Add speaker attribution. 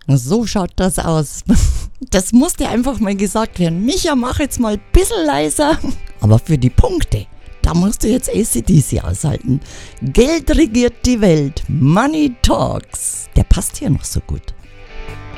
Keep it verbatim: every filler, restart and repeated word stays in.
Speaker 1: So schaut das aus. Das musste einfach mal gesagt werden. Micha, mach jetzt mal ein bisschen leiser. Aber für die Punkte, da musst du jetzt A C D C aushalten. Geld regiert die Welt. Money Talks. Der passt hier noch so gut.